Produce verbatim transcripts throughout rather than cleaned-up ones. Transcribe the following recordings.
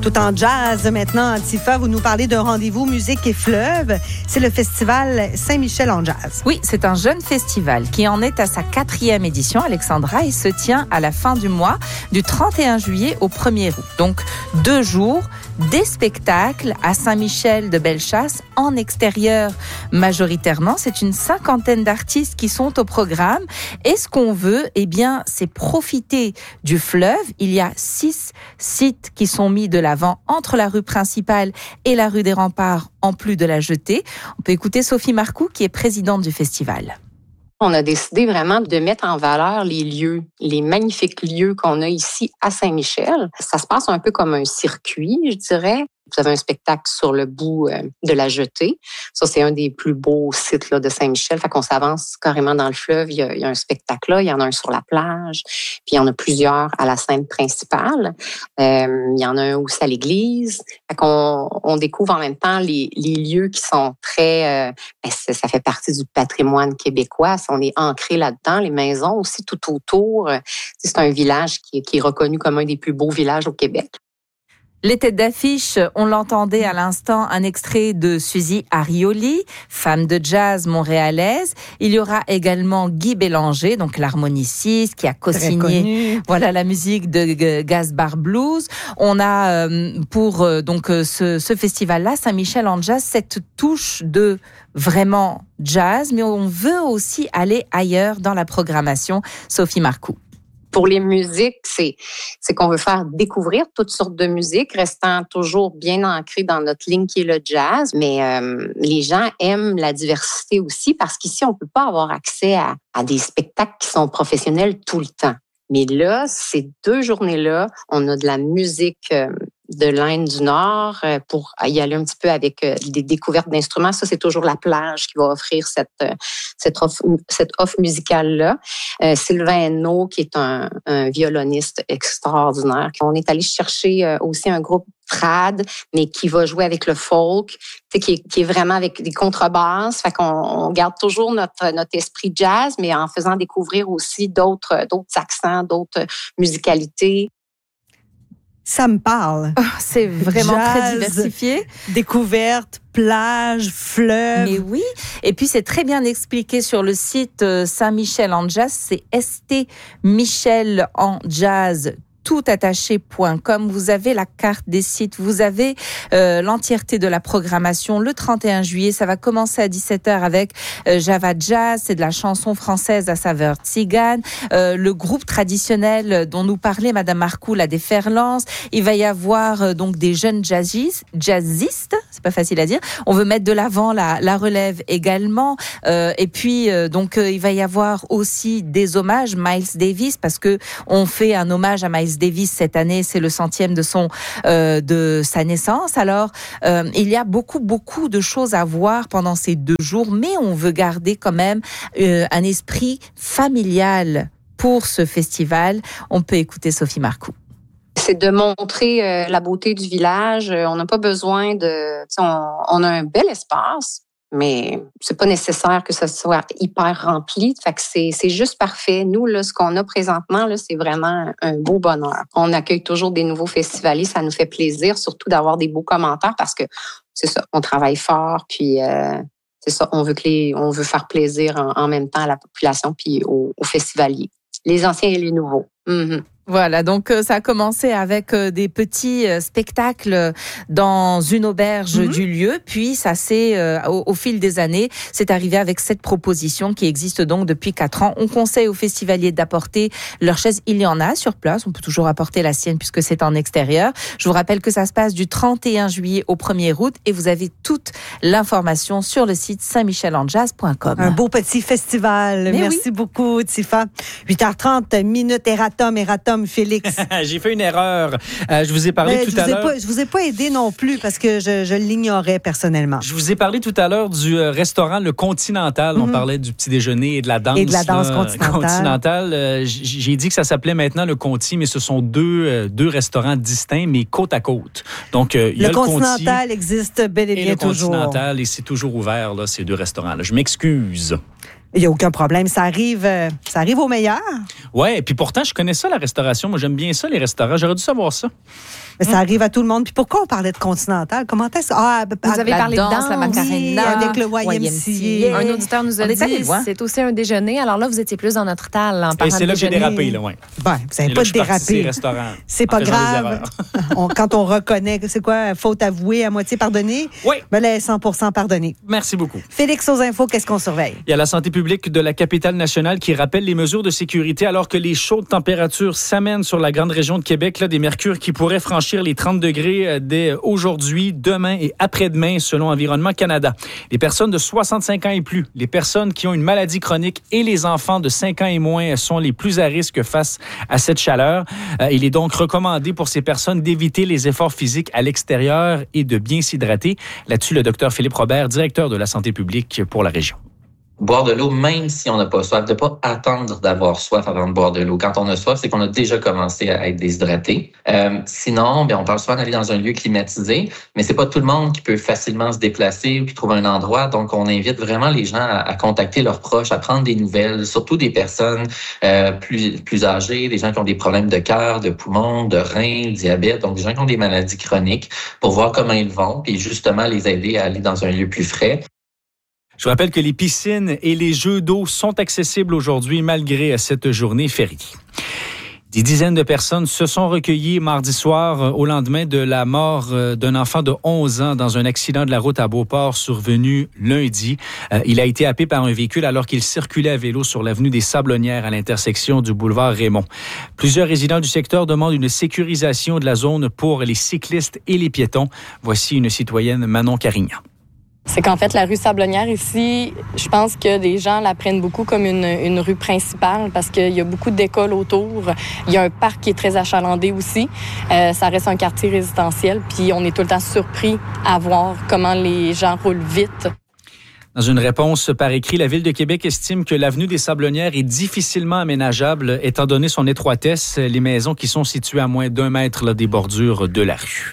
Tout en jazz maintenant, Tifa, vous nous parlez d'un rendez-vous musique et fleuve. C'est le festival Saint-Michel en jazz. Oui, c'est un jeune festival qui en est à sa quatrième édition, Alexandra, et se tient à la fin du mois, du trente et un juillet au premier août. Donc, deux jours, des spectacles à Saint-Michel de Bellechasse en extérieur majoritairement. C'est une cinquantaine d'artistes qui sont au programme. Et ce qu'on veut, eh bien, c'est profiter du fleuve. Il y a six sites qui sont mis de l'avant entre la rue principale et la rue des Remparts, en plus de la jetée. On peut écouter Sophie Marcoux, qui est présidente du festival. On a décidé vraiment de mettre en valeur les lieux, les magnifiques lieux qu'on a ici à Saint-Michel. Ça se passe un peu comme un circuit, je dirais. Vous avez un spectacle sur le bout euh, de la jetée. Ça, c'est un des plus beaux sites là, de Saint-Michel. Fait qu'on s'avance carrément dans le fleuve. Il y a, il y a un spectacle là. Il y en a un sur la plage. Puis il y en a plusieurs à la scène principale. Euh, il y en a un aussi à l'église. Fait qu'on on découvre en même temps les, les lieux qui sont très... Euh, ben, ça, ça fait partie du patrimoine québécois. On est ancré là-dedans. Les maisons aussi tout autour. C'est un village qui, qui est reconnu comme un des plus beaux villages au Québec. Les têtes d'affiche, on l'entendait à l'instant, un extrait de Suzy Arioli, femme de jazz montréalaise. Il y aura également Guy Bélanger, donc l'harmoniciste qui a co-signé voilà la musique de Gaz-Bar Blues. On a euh, pour euh, donc ce, ce festival-là, Saint-Michel en jazz, cette touche de vraiment jazz, mais on veut aussi aller ailleurs dans la programmation. Sophie Marcoux. Pour les musiques, c'est, c'est qu'on veut faire découvrir toutes sortes de musiques, restant toujours bien ancré dans notre ligne qui est le jazz. Mais euh, les gens aiment la diversité aussi parce qu'ici, on peut pas avoir accès à, à des spectacles qui sont professionnels tout le temps. Mais là, ces deux journées-là, on a de la musique euh, de l'Inde du Nord euh, pour y aller un petit peu avec euh, des découvertes d'instruments. Ça, c'est toujours la plage qui va offrir cette euh, cette offre, cette offre musicale-là. Euh, Sylvain Hainaut, qui est un, un violoniste extraordinaire. On est allé chercher euh, aussi un groupe trad, mais qui va jouer avec le folk, qui est, qui est vraiment avec des contrebasses. Fait qu'on on garde toujours notre, notre esprit jazz, mais en faisant découvrir aussi d'autres, d'autres accents, d'autres musicalités. Ça me parle. Oh, c'est vraiment jazz, très diversifié. Découverte, plage, fleuve. Mais oui. Et puis, c'est très bien expliqué sur le site Saint-Michel en jazz. C'est S T Michel en jazz tout attaché point com. Vous avez la carte des sites, vous avez euh, l'entièreté de la programmation. Le trente et un juillet, ça va commencer à dix-sept heures avec euh, Java Jazz, c'est de la chanson française à saveur tzigane. Euh, le groupe traditionnel dont nous parlait Madame Marcoux, la Déferlance. Il va y avoir euh, donc des jeunes jazzistes, jazzistes, c'est pas facile à dire. On veut mettre de l'avant la, la relève également. Euh, et puis euh, donc euh, il va y avoir aussi des hommages, Miles Davis, parce que on fait un hommage à Miles Davis cette année, c'est le centième de son euh, de sa naissance. Alors, euh, il y a beaucoup beaucoup de choses à voir pendant ces deux jours, mais on veut garder quand même euh, un esprit familial pour ce festival. On peut écouter Sophie Marcoux. C'est de montrer euh, la beauté du village. On n'a pas besoin de, on, on a un bel espace. Mais c'est pas nécessaire que ça soit hyper rempli. Fait que c'est, c'est juste parfait. Nous, là, ce qu'on a présentement, là, c'est vraiment un beau bonheur. On accueille toujours des nouveaux festivaliers. Ça nous fait plaisir, surtout d'avoir des beaux commentaires parce que c'est ça, on travaille fort. Puis euh, c'est ça, on veut que les, on veut faire plaisir en, en même temps à la population puis aux, aux festivaliers, les anciens et les nouveaux. Mm-hmm. Voilà, donc euh, ça a commencé avec euh, des petits euh, spectacles dans une auberge mm-hmm. du lieu, puis ça s'est, euh, au, au fil des années, c'est arrivé avec cette proposition qui existe donc depuis quatre ans. On conseille aux festivaliers d'apporter leur chaise. Il y en a sur place, on peut toujours apporter la sienne puisque c'est en extérieur. Je vous rappelle que ça se passe du trente et un juillet au premier août et vous avez toute l'information sur le site saint michel en jazz point com. Un beau petit festival. Mais Merci oui. beaucoup, Tifa. huit heures trente, minute erratum, erratum. Félix. J'ai fait une erreur. Euh, je vous ai parlé Mais tout je à l'heure. Pas, je vous ai pas aidé non plus parce que je, je l'ignorais personnellement. Je vous ai parlé tout à l'heure du euh, restaurant Le Continental. Mm-hmm. On parlait du petit déjeuner et de la danse. Et de la danse là, continentale. continentale. Euh, j'ai dit que ça s'appelait maintenant Le Conti, mais ce sont deux, euh, deux restaurants distincts, mais côte à côte. Donc, euh, il y le a Continental le Conti existe bel et bien et le toujours. Continental, et c'est toujours ouvert, là, ces deux restaurants-là. Je m'excuse. Il n'y a aucun problème. Ça arrive, euh, ça arrive au meilleur. Ouais, et puis pourtant, je connais ça, la restauration. Moi, j'aime bien ça, les restaurants. J'aurais dû savoir ça. Mais ça arrive à tout le monde. Puis pourquoi on parlait de Continental? Comment est-ce? Ah, vous avez parlé de danse, la Macarena, avec le Y M C A. Un auditeur nous a on dit c'est aussi un déjeuner. Alors là, vous étiez plus dans notre tal en parlant Et c'est là de que j'ai dérapé, là, oui. Ben, vous n'avez pas dérapé. C'est pas grave. on, quand on reconnaît, c'est quoi, faute avouée, à moitié pardonnée? Oui. Ben là, cent pour cent pardonnée. Merci beaucoup. Félix, aux infos, qu'est-ce qu'on surveille? Il y a la santé publique de la capitale nationale qui rappelle les mesures de sécurité alors que les chaudes températures s'amènent sur la grande région de Québec. Là, des mercures qui pourraient franchir les trente degrés dès aujourd'hui, demain et après-demain, selon Environnement Canada. Les personnes de soixante-cinq ans et plus, les personnes qui ont une maladie chronique et les enfants de cinq ans et moins sont les plus à risque face à cette chaleur. Euh, il est donc recommandé pour ces personnes d'éviter les efforts physiques à l'extérieur et de bien s'hydrater. Là-dessus, le docteur Philippe Robert, directeur de la santé publique pour la région. Boire de l'eau, même si on n'a pas soif, de pas attendre d'avoir soif avant de boire de l'eau. Quand on a soif, c'est qu'on a déjà commencé à être déshydraté. Euh, sinon, bien, on parle souvent d'aller dans un lieu climatisé, mais c'est pas tout le monde qui peut facilement se déplacer ou qui trouve un endroit. Donc, on invite vraiment les gens à, à contacter leurs proches, à prendre des nouvelles, surtout des personnes euh, plus plus âgées, des gens qui ont des problèmes de cœur, de poumons, de reins, diabète, donc des gens qui ont des maladies chroniques, pour voir comment ils vont, puis justement les aider à aller dans un lieu plus frais. Je vous rappelle que les piscines et les jeux d'eau sont accessibles aujourd'hui malgré cette journée fériée. Des dizaines de personnes se sont recueillies mardi soir au lendemain de la mort d'un enfant de onze ans dans un accident de la route à Beauport survenu lundi. Il a été happé par un véhicule alors qu'il circulait à vélo sur l'avenue des Sablonnières à l'intersection du boulevard Raymond. Plusieurs résidents du secteur demandent une sécurisation de la zone pour les cyclistes et les piétons. Voici une citoyenne, Manon Carignan. C'est qu'en fait, la rue Sablonnière ici, je pense que des gens la prennent beaucoup comme une, une rue principale parce qu'il y a beaucoup d'écoles autour. Il y a un parc qui est très achalandé aussi. Euh, ça reste un quartier résidentiel, puis on est tout le temps surpris à voir comment les gens roulent vite. Dans une réponse par écrit, la Ville de Québec estime que l'avenue des Sablonnières est difficilement aménageable étant donné son étroitesse, les maisons qui sont situées à moins d'un mètre là, des bordures de la rue.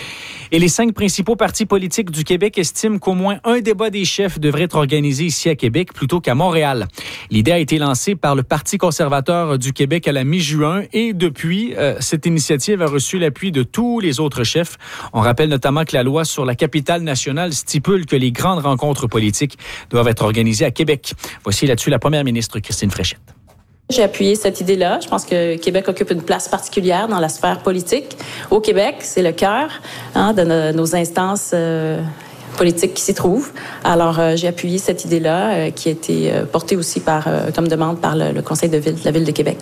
Et les cinq principaux partis politiques du Québec estiment qu'au moins un débat des chefs devrait être organisé ici à Québec plutôt qu'à Montréal. L'idée a été lancée par le Parti conservateur du Québec à la mi-juin et depuis, euh, cette initiative a reçu l'appui de tous les autres chefs. On rappelle notamment que la loi sur la capitale nationale stipule que les grandes rencontres politiques doivent être organisées à Québec. Voici là-dessus la première ministre Christine Fréchette. J'ai appuyé cette idée-là. Je pense que Québec occupe une place particulière dans la sphère politique. Au Québec, c'est le cœur hein, de nos, nos instances euh, politiques qui s'y trouvent. Alors, euh, j'ai appuyé cette idée-là euh, qui a été euh, portée aussi par, euh, comme demande par le, le Conseil de ville de la Ville de Québec.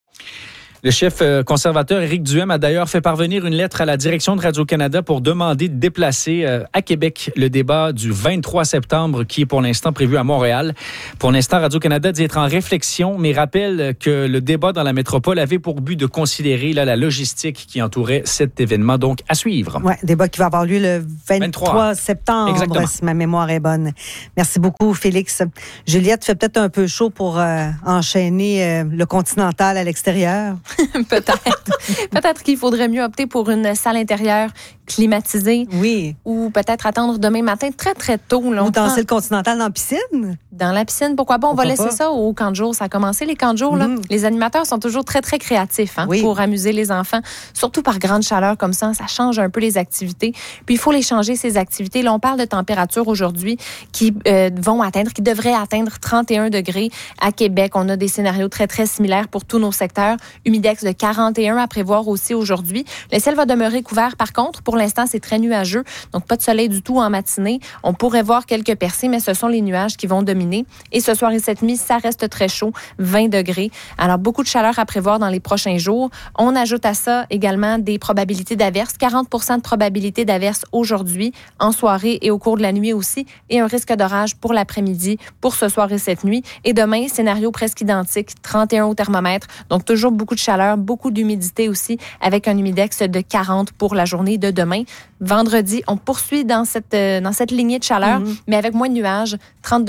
Le chef conservateur Éric Duhem a d'ailleurs fait parvenir une lettre à la direction de Radio-Canada pour demander de déplacer à Québec le débat du vingt-trois septembre qui est pour l'instant prévu à Montréal. Pour l'instant, Radio-Canada dit être en réflexion, mais rappelle que le débat dans la métropole avait pour but de considérer là, la logistique qui entourait cet événement, donc à suivre. Oui, débat qui va avoir lieu le vingt-trois septembre, exactement, si ma mémoire est bonne. Merci beaucoup, Félix. Juliette, fait peut-être un peu chaud pour euh, enchaîner euh, le Continental à l'extérieur. Peut-être. Peut-être qu'il faudrait mieux opter pour une salle intérieure climatisée. Oui. Ou peut-être attendre demain matin très, très tôt. Là, ou danser prend... le Continental dans la piscine. Dans la piscine, pourquoi pas? On pourquoi va laisser pas? Ça au camp de jour. Ça a commencé, les camps de jour. Là. Mm. Les animateurs sont toujours très, très créatifs hein, oui. pour amuser les enfants. Surtout par grande chaleur comme ça. Ça change un peu les activités. Puis il faut les changer, ces activités. Là, on parle de températures aujourd'hui qui euh, vont atteindre, qui devraient atteindre trente et un degrés à Québec. On a des scénarios très, très similaires pour tous nos secteurs. Humidex de quarante et un à prévoir aussi aujourd'hui. Le ciel va demeurer couvert. Par contre, pour l'instant, c'est très nuageux. Donc, pas de soleil du tout en matinée. On pourrait voir quelques percées, mais ce sont les nuages qui vont dominer. Et ce soir et cette nuit, ça reste très chaud, vingt degrés. Alors, beaucoup de chaleur à prévoir dans les prochains jours. On ajoute à ça également des probabilités d'averses. quarante pour cent de probabilité d'averses aujourd'hui, en soirée et au cours de la nuit aussi. Et un risque d'orage pour l'après-midi, pour ce soir et cette nuit. Et demain, scénario presque identique, trente et un au thermomètre. Donc, toujours beaucoup de chaleur, beaucoup d'humidité aussi, avec un humidex de quarante pour la journée de demain. Vendredi, on poursuit dans cette, dans cette lignée de chaleur, mm-hmm. mais avec moins de nuages, trente degrés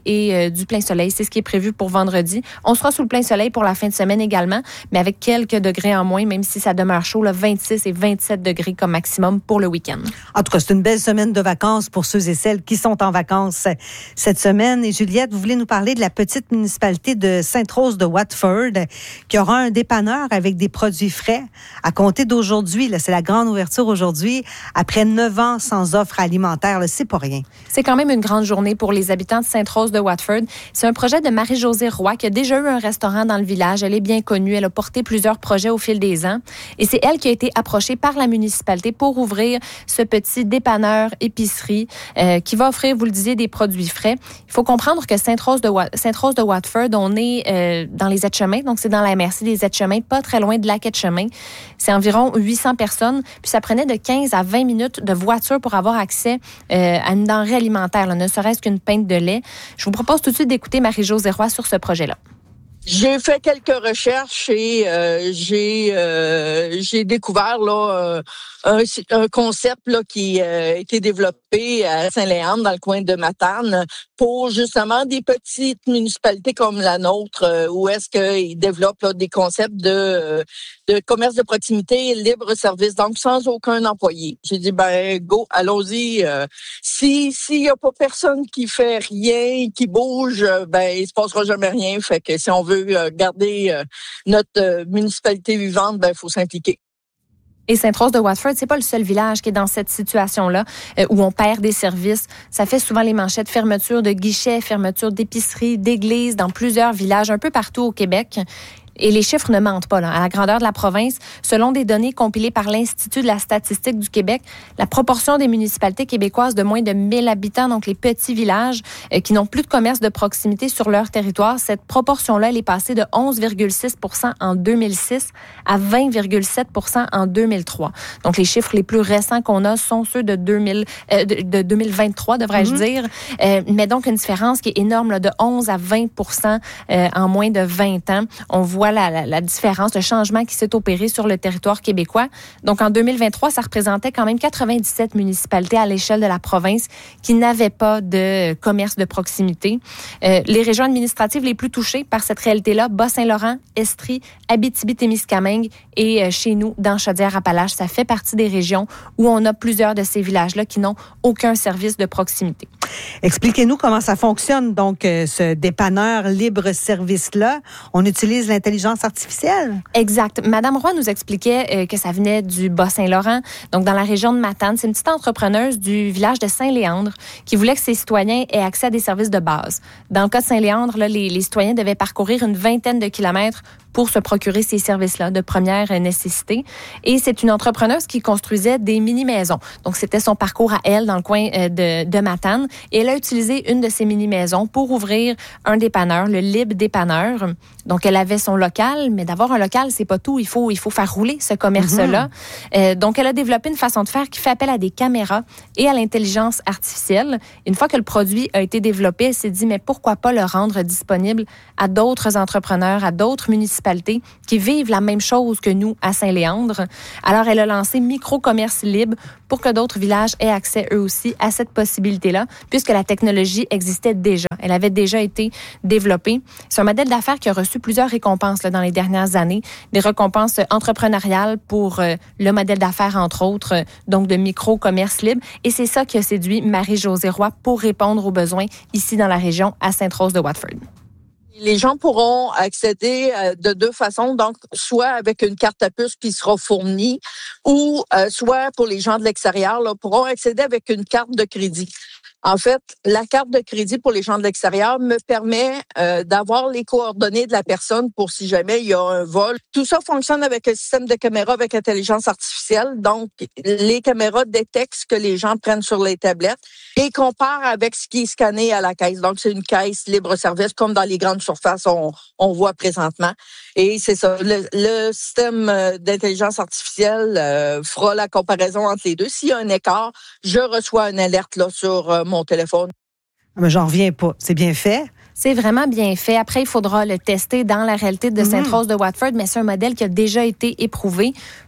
et euh, du plein soleil. C'est ce qui est prévu pour vendredi. On sera sous le plein soleil pour la fin de semaine également, mais avec quelques degrés en moins, même si ça demeure chaud, là, vingt-six et vingt-sept degrés comme maximum pour le week-end. En tout cas, c'est une belle semaine de vacances pour ceux et celles qui sont en vacances cette semaine. Et Juliette, vous voulez nous parler de la petite municipalité de Sainte-Rose de Watford qui aura un dépanneur avec des produits frais à compter d'aujourd'hui. Là, c'est la grande ouverture aujourd'hui. Après neuf ans sans offre alimentaire, là, c'est pas rien. C'est quand même une grande journée pour les habitants de Sainte-Rose de Watford. C'est un projet de Marie-Josée Roy qui a déjà eu un restaurant dans le village. Elle est bien connue. Elle a porté plusieurs projets au fil des ans. Et c'est elle qui a été approchée par la municipalité pour ouvrir ce petit dépanneur épicerie euh, qui va offrir, vous le disiez, des produits frais. Il faut comprendre que Sainte-Rose de, Wa- Sainte-Rose de Watford, on est euh, dans les Etchemins, donc c'est dans la M R C des Etchemins, pas très loin de Lac Etchemin. C'est environ huit cents personnes, puis ça prenait de quinze à vingt minutes de voiture pour avoir accès euh, à une denrée alimentaire, là, ne serait-ce qu'une pinte de lait. Je vous propose tout de suite d'écouter Marie-Josée Roy sur ce projet-là. J'ai fait quelques recherches et euh, j'ai euh, j'ai découvert là euh, un, un concept là qui euh, a été développé à Saint-Léandre dans le coin de Matane pour justement des petites municipalités comme la nôtre euh, où est-ce qu'ils développent là, des concepts de de commerce de proximité libre service, donc sans aucun employé. J'ai dit ben go, allons-y. Euh, si s'il y a pas personne qui fait rien, qui bouge, ben il se passera jamais rien. Fait que si on veut garder notre municipalité vivante, ben il faut s'impliquer. Et Sainte-Rose de Watford, c'est pas le seul village qui est dans cette situation-là euh, où on perd des services. Ça fait souvent les manchettes, fermeture de guichets, fermeture d'épiceries, d'églises dans plusieurs villages un peu partout au Québec. Et les chiffres ne mentent pas. Là. À la grandeur de la province, selon des données compilées par l'Institut de la statistique du Québec, la proportion des municipalités québécoises de moins de mille habitants, donc les petits villages euh, qui n'ont plus de commerce de proximité sur leur territoire, cette proportion-là, elle est passée de onze virgule six pour cent en deux mille six à vingt virgule sept pour cent en deux mille trois. Donc, les chiffres les plus récents qu'on a sont ceux de, deux mille, euh, de, de deux mille vingt-trois, devrais-je mm-hmm. dire. Euh, mais donc, une différence qui est énorme, là, de onze à vingt pour cent euh, en moins de vingt ans. On voit La, la, la différence, le changement qui s'est opéré sur le territoire québécois. Donc, en deux mille vingt-trois, ça représentait quand même quatre-vingt-dix-sept municipalités à l'échelle de la province qui n'avaient pas de commerce de proximité. Euh, les régions administratives les plus touchées par cette réalité-là, Bas-Saint-Laurent, Estrie, Abitibi-Témiscamingue et euh, chez nous, dans Chaudière-Appalaches, ça fait partie des régions où on a plusieurs de ces villages-là qui n'ont aucun service de proximité. Expliquez-nous comment ça fonctionne, donc, euh, ce dépanneur libre-service-là. On utilise l'intelligence artificielle? Exact. Madame Roy nous expliquait euh, que ça venait du Bas-Saint-Laurent, donc dans la région de Matane. C'est une petite entrepreneuse du village de Saint-Léandre qui voulait que ses citoyens aient accès à des services de base. Dans le cas de Saint-Léandre, là, les, les citoyens devaient parcourir une vingtaine de kilomètres pour se procurer ces services-là de première nécessité. Et c'est une entrepreneuse qui construisait des mini-maisons. Donc, c'était son parcours à elle dans le coin de, de Matane. Et elle a utilisé une de ces mini-maisons pour ouvrir un dépanneur, le Libre Dépanneur. Donc, elle avait son local, mais d'avoir un local, c'est pas tout. Il faut, il faut faire rouler ce commerce-là. Mm-hmm. Euh, donc, elle a développé une façon de faire qui fait appel à des caméras et à l'intelligence artificielle. Une fois que le produit a été développé, elle s'est dit, mais pourquoi pas le rendre disponible à d'autres entrepreneurs, à d'autres municipalités qui vivent la même chose que nous à Saint-Léandre. Alors, elle a lancé Micro-commerce libre pour que d'autres villages aient accès eux aussi à cette possibilité-là, puisque la technologie existait déjà. Elle avait déjà été développée. C'est un modèle d'affaires qui a reçu plusieurs récompenses là, dans les dernières années, des récompenses entrepreneuriales pour euh, le modèle d'affaires, entre autres, euh, donc de micro-commerce libre. Et c'est ça qui a séduit Marie-Josée Roy pour répondre aux besoins ici dans la région à Sainte-Rose de Watford. Les gens pourront accéder de deux façons, donc soit avec une carte à puce qui sera fournie, ou euh, soit pour les gens de l'extérieur, là, pourront accéder avec une carte de crédit. En fait, la carte de crédit pour les gens de l'extérieur me permet euh, d'avoir les coordonnées de la personne pour si jamais il y a un vol. Tout ça fonctionne avec un système de caméra avec intelligence artificielle. Donc, les caméras détectent ce que les gens prennent sur les tablettes et comparent avec ce qui est scanné à la caisse. Donc, c'est une caisse libre-service comme dans les grandes surfaces on, on voit présentement. Et c'est ça, le, le système d'intelligence artificielle euh, fera la comparaison entre les deux. S'il y a un écart, je reçois une alerte là sur euh, mon téléphone. Mais j'en reviens pas. C'est bien fait? C'est vraiment bien fait. Après, il faudra le tester dans la réalité de Sainte-Rose de Watford, mais c'est un modèle qui a déjà été éprouvé.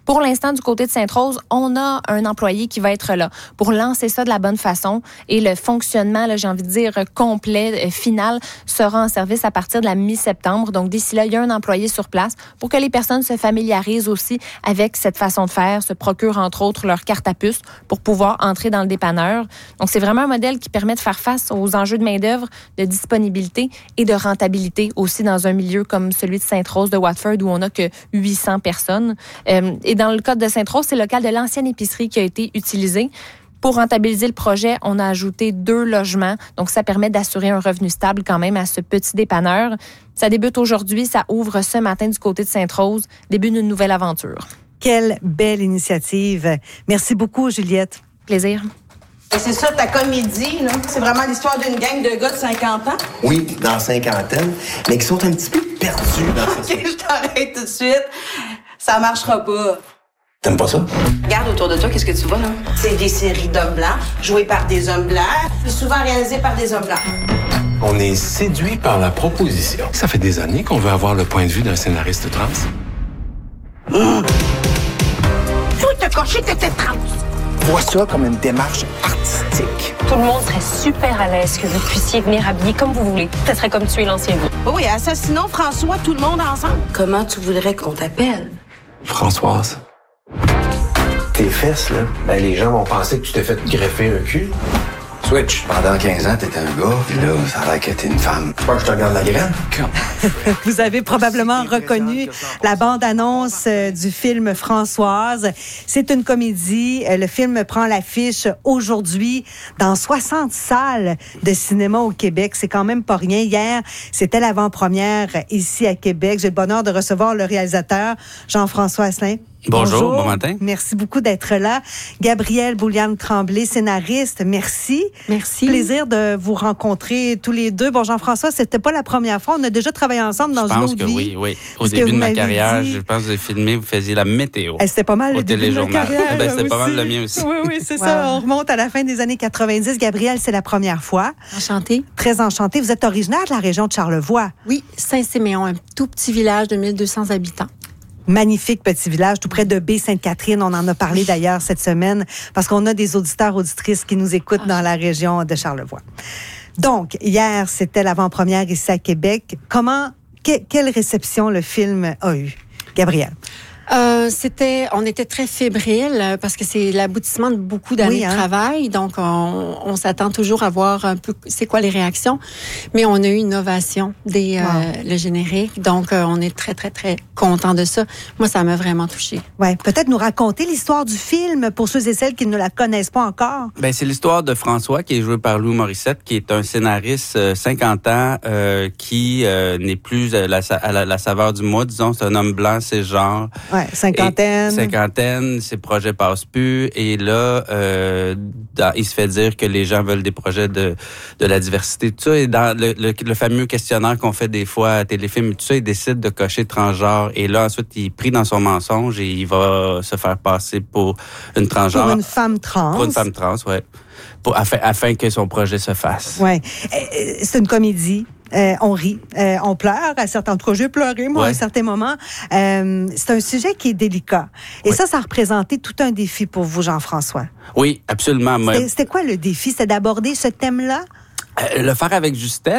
Pour l'instant, du côté de Sainte-Rose, on a un employé qui va être là pour lancer ça de la bonne façon et le fonctionnement, là, j'ai envie de dire, complet, euh, final, sera en service à partir de la mi-septembre. Donc, d'ici là, il y a un employé sur place pour que les personnes se familiarisent aussi avec cette façon de faire, se procurent entre autres leur carte à puce pour pouvoir entrer dans le dépanneur. Donc, c'est vraiment un modèle qui permet de faire face aux enjeux de main-d'œuvre, de disponibilité et de rentabilité aussi dans un milieu comme celui de Sainte-Rose de Watford où on n'a que huit cents personnes. Euh, et dans le cas de Sainte-Rose, c'est le local de l'ancienne épicerie qui a été utilisé. Pour rentabiliser le projet, on a ajouté deux logements. Donc, ça permet d'assurer un revenu stable quand même à ce petit dépanneur. Ça débute aujourd'hui, ça ouvre ce matin du côté de Sainte-Rose. Début d'une nouvelle aventure. Quelle belle initiative. Merci beaucoup, Juliette. Plaisir. Et c'est ça, ta comédie, là? C'est vraiment l'histoire d'une gang de gars de cinquante ans? Oui, dans la cinquantaine, mais qui sont un petit peu perdus dans OK, je t'arrête tout de suite. Ça marchera pas. T'aimes pas ça? Regarde autour de toi, qu'est-ce que tu vois, là? C'est des séries d'hommes blancs, jouées par des hommes blancs, puis souvent réalisées par des hommes blancs. On est séduit par la proposition. Ça fait des années qu'on veut avoir le point de vue d'un scénariste trans. Mmh. Tout t'as coché, t'étais trans. Vois ça comme une démarche artistique. Tout le monde serait super à l'aise que vous puissiez venir habiller comme vous voulez. Ça serait comme tuer l'ancien vous. Oui, assassinons François, tout le monde ensemble. Comment tu voudrais qu'on t'appelle? Françoise. Tes fesses, là, ben les gens vont penser que tu t'es fait greffer un cul. Switch. Pendant quinze ans, t'étais un gars, puis là, ça a l'air que t'es une femme. Tu crois que je te regarde la graine? Vous avez probablement reconnu la bande-annonce du film Françoise. C'est une comédie. Le film prend l'affiche aujourd'hui dans soixante salles de cinéma au Québec. C'est quand même pas rien. Hier, c'était l'avant-première ici à Québec. J'ai le bonheur de recevoir le réalisateur Jean-François Asselin. Bonjour, Bonjour, bon matin. Merci beaucoup d'être là. Gabrielle Bouliane-Tremblay, scénariste, merci. Merci. Plaisir de vous rencontrer tous les deux. Bon, Jean-François, c'était pas la première fois. On a déjà travaillé ensemble dans je une pense autre que vie. Oui, oui. Au début de ma carrière, dit... je pense que vous avez filmé, vous faisiez la météo. Eh, c'était pas mal le début de ma carrière. Ben, c'était pas mal le mien aussi. Oui, oui, c'est wow. ça. On remonte à la fin des années quatre-vingt-dix. Gabrielle, c'est la première fois. Enchantée. Très enchantée. Vous êtes originaire de la région de Charlevoix. Oui, Saint-Siméon, un tout petit village de mille deux cents habitants. Magnifique petit village, tout près de Baie-Sainte-Catherine. On en a parlé d'ailleurs cette semaine parce qu'on a des auditeurs, auditrices qui nous écoutent ah. dans la région de Charlevoix. Donc, hier, c'était l'avant-première ici à Québec. Comment, que, quelle réception le film a eu? Gabrielle? Euh, c'était, on était très fébrile parce que c'est l'aboutissement de beaucoup d'années oui, hein? de travail. Donc, on, on s'attend toujours à voir un peu c'est quoi les réactions. Mais on a eu une ovation dès wow. euh, le générique. Donc, euh, on est très, très, très content de ça. Moi, ça m'a vraiment touchée. Ouais, peut-être nous raconter l'histoire du film pour ceux et celles qui ne la connaissent pas encore. Ben, c'est l'histoire de François qui est joué par Louis Morissette, qui est un scénariste euh, cinquante ans euh, qui euh, n'est plus à la, à la, la saveur du mois. Disons, c'est un homme blanc, c'est genre. Ouais. Cinquantaine. Et, cinquantaine, ses projets passent plus. Et là, euh, dans, il se fait dire que les gens veulent des projets de, de la diversité, tout ça. Et dans le, le, le fameux questionnaire qu'on fait des fois à téléfilm, tout ça, il décide de cocher transgenre. Et là, ensuite, il est pris dans son mensonge et il va se faire passer pour une transgenre. Pour une femme trans. Pour une femme trans, oui. Pour, afin, afin que son projet se fasse. Oui. C'est une comédie. Euh, on rit, euh, on pleure à certains endroits. J'ai pleuré, moi, ouais. à un certain moment. Euh, c'est un sujet qui est délicat. Et oui. ça, ça a représenté tout un défi pour vous, Jean-François. Oui, absolument. C'était, c'était quoi le défi? C'est d'aborder ce thème-là? Euh, le faire avec justesse.